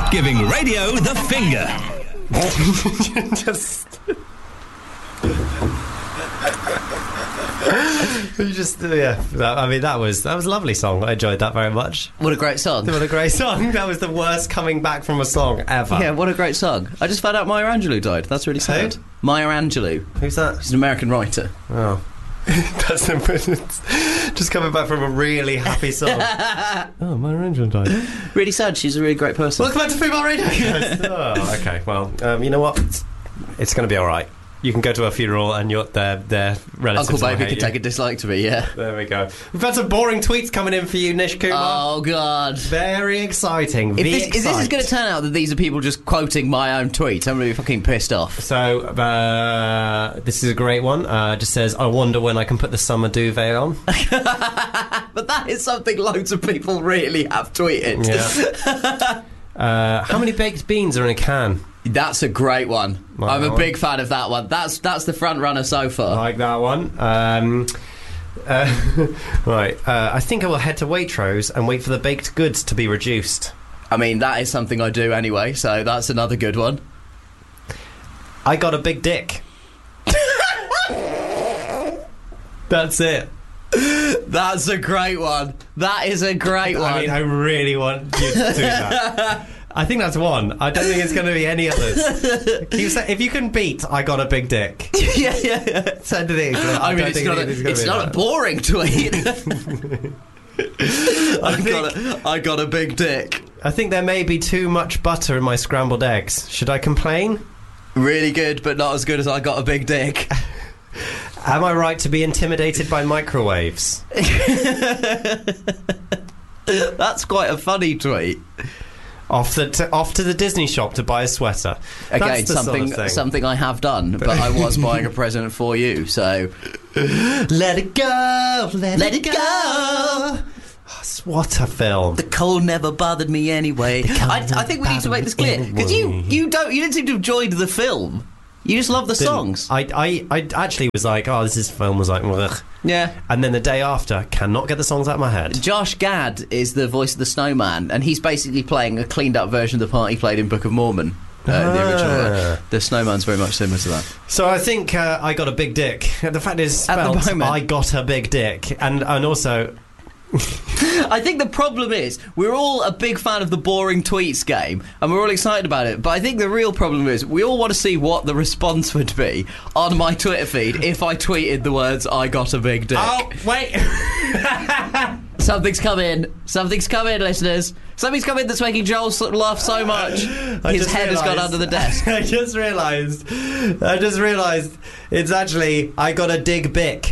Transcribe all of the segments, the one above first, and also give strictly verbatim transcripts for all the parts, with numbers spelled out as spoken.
Giving radio the finger. Just... you just yeah that, I mean that was that was a lovely song. I enjoyed that very much. What a great song. What a great song. That was the worst coming back from a song ever. Yeah, what a great song. I just found out Maya Angelou died. That's really sad. Who? Maya Angelou. Who's that? She's an American writer. Oh. That's just coming back from a really happy song. Oh, Maya Angelou died. Really sad. She's a really great person. Welcome back to Female Radio. Yes. Oh, okay. Well, um, you know what? It's, it's going to be all right. You can go to a funeral and your their their relatives. Uncle Baby hate can you. take a dislike to me. Yeah. There we go. We've had some boring tweets coming in for you, Nish Kumar. Oh God. Very exciting. If this, is this is going to turn out that these are people just quoting my own tweets, I'm really fucking pissed off. So uh, this is a great one. Uh, just says, I wonder when I can put the summer duvet on. But that is something loads of people really have tweeted. Yeah. uh, how many baked beans are in a can? That's a great one. Like I'm a one. big fan of that one. That's that's the front runner so far. I like that one. Um, uh, right. Uh, I think I will head to Waitrose and wait for the baked goods to be reduced. I mean, that is something I do anyway, so that's another good one. I got a big dick. That's it. That's a great one. That is a great one. I mean, I really want you to do that. I think that's one. I don't think it's going to be any others. You say, if you can beat I got a big dick. yeah, yeah, yeah. Send it in. I, I mean, don't it's think not, it a, is gonna it's be not that. a boring tweet. I, think- got a, I got a big dick. I think there may be too much butter in my scrambled eggs. Should I complain? Really good, but not as good as I got a big dick. Am I right to be intimidated by microwaves? That's quite a funny tweet. Off the t- off to the Disney shop to buy a sweater. Again, That's the something sort of thing. something I have done, but I was buying a present for you, so Let it go, let, let it it go. go. What a film! The cold never bothered me anyway. I, I think we need to make this clear because you you don't you didn't seem to have enjoyed the film. You just love the Didn't- songs. I, I I actually was like, oh, this is film was like, ugh. Yeah. And then the day after, cannot get the songs out of my head. Josh Gad is the voice of the Snowman, and he's basically playing a cleaned up version of the part he played in Book of Mormon. Uh, the original. Ah. The Snowman's very much similar to that. So I think uh, I got a big dick. The fact is, At the spelled, moment. I got a big dick, and and also. I think the problem is we're all a big fan of the boring tweets game and we're all excited about it, but I think the real problem is we all want to see what the response would be on my Twitter feed if I tweeted the words I got a big dick. Oh wait! Something's come in. Something's come in, listeners. Something's come in that's making Joel s- laugh so much. I His just head has gone realised- under the desk. I just realised. I just realised it's actually I got a dig bick.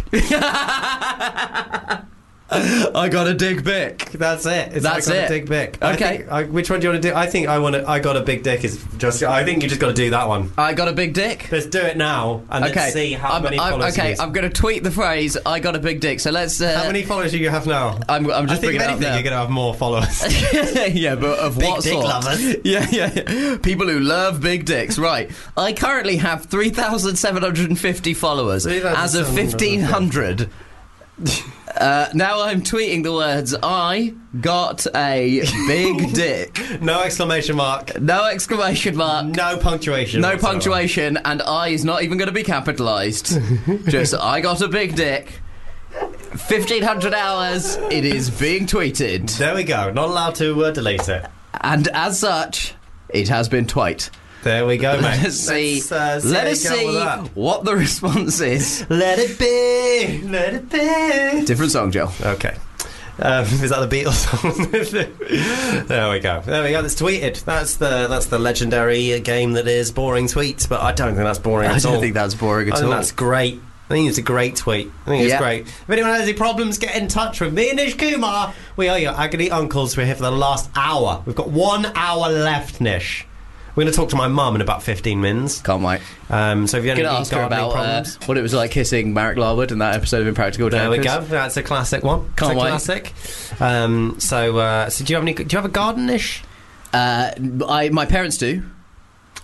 I got a dig bick. That's it. It's That's I got it. a dig bick. I Okay. think- I, which one do you want to do? I think I want to. I got a big dick is just. I think you just got to do that one. I got a big dick. Let's do it now and Okay. let's see how I'm, many I'm, followers. okay, you I'm going to tweet the phrase I got a big dick. So let's. Uh, How many followers do you have now? I'm, I'm I just think bringing if it up anything, now. you're going to have more followers. Yeah, but of Big what dick sort? lovers. Yeah, yeah, yeah. People who love big dicks. Right. I currently have three thousand seven hundred fifty followers as of fifteen hundred. Uh, now I'm tweeting the words I got a big dick. No exclamation mark. No exclamation mark. No punctuation. No whatsoever. punctuation, and I is not even going to be capitalised. Just I got a big dick. fifteen hundred hours. It is being tweeted, There we go. Not allowed to uh, delete it. and as such, it has been twite. There we go, mate. Let us see. Let's, uh, see let how us you go see with that. what the response is. Let it be. Let it be. Different song, Joe. Okay. Um, is that the Beatles song? There we go. There we go. That's tweeted. That's the that's the legendary game that is boring tweets. But I don't think that's boring I at don't all. think that's boring I at think all. that's great. I think it's a great tweet. I think it's Yeah. great. If anyone has any problems, get in touch with me and Nish Kumar. We are your agony uncles. We're here for the last hour. We've got one hour left, Nish. We're going to talk to my mum in about fifteen minutes. Can't wait. Um, so if you have Gonna any ask her gardening about uh, problems, what it was like kissing Marek Larwood in that episode of Impractical there we Jokers. go. That's a classic one. Can't it's a wait. classic. Um, so, uh, so do you have any? Do you have a garden, Nish? Uh, I, my parents do.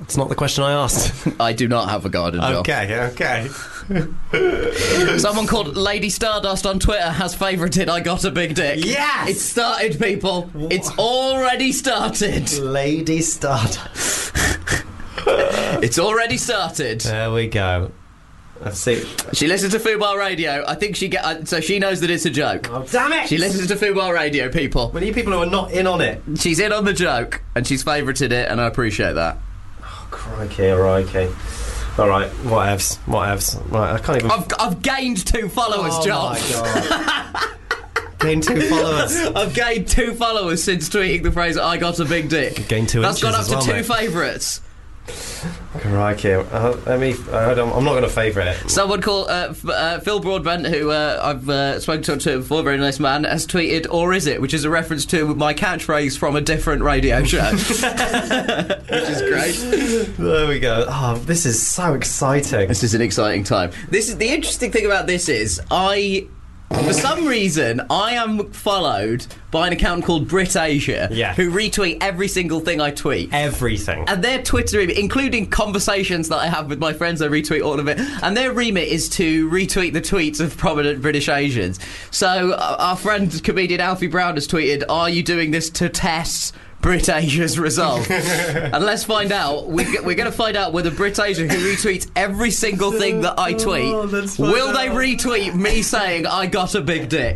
It's not the question I asked. I do not have a garden, Joel. Okay, okay. Someone called Lady Stardust on Twitter has favourited I Got a Big Dick. Yes! It's started, people. It's already started. Lady Stardust. It's already started. There we go. Let's see. She listens to Fubar Radio. I think she get uh, so she knows that it's a joke. Oh, damn it! She listens to Fubar Radio, people. Well, you people who are not in on it. She's in on the joke, and she's favourited it, and I appreciate that. Oh, crikey, alright, okay. Alright, whatevs, whatevs. Right, I can't even... I've, I've gained two followers, oh Joel. my God. Gained two followers. I've gained two followers since tweeting the phrase I got a big dick. Gained two That's inches gone up as to well, two mate. favourites. Crikey. Uh, let me... I don't, I'm not going to favourite it. Someone called uh, F- uh, Phil Broadbent, who uh, I've uh, spoken to on Twitter before, very nice man, has tweeted, or is it, which is a reference to my catchphrase from a different radio show. Which is great. There we go. Oh, this is so exciting. This is an exciting time. This is the interesting thing about this is I... For some reason, I am followed by an account called Brit Asia, Yeah. who retweet every single thing I tweet. Everything. And their Twitter remit, including conversations that I have with my friends, I retweet all of it. And their remit is to retweet the tweets of prominent British Asians. So uh, our friend comedian Alfie Brown has tweeted, "Are you doing this to test Brit Asia's resolve?" And let's find out. We, we're going to find out whether Brit Asia, who retweets every single thing that I tweet, Oh, let's find will they out. retweet me saying I got a big dick.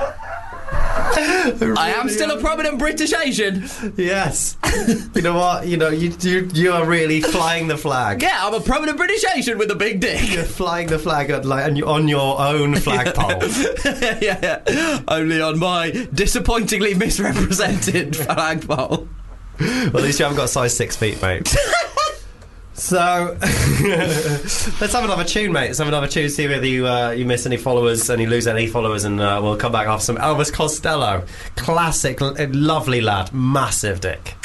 I am still a prominent British Asian. Yes. You know what? You know, you, you you are really flying the flag. Yeah, I'm a prominent British Asian with a big dick. You're flying the flag at, like, on your- on your own flagpole. yeah, yeah, only on my disappointingly misrepresented flagpole. Well, at least you haven't got size six feet, mate. So, let's have another tune, mate. Let's have another tune, see whether you uh, you miss any followers and you lose any followers, and uh, we'll come back after some Elvis Costello. Classic, l- lovely lad, massive dick.